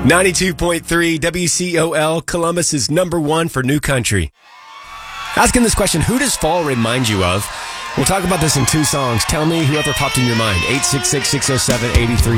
92.3 WCOL, Columbus is number one for new country. Asking this question, who does fall remind you of? We'll talk about this in two songs. Tell me whoever popped in your mind. 866-607-83